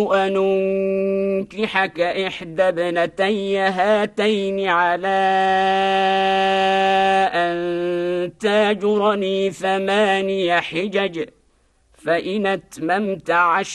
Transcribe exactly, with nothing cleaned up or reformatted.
أن أنكحك إحدى ابنتي هاتين على أن تاجرني ثماني حجج فإن أتممت عشرا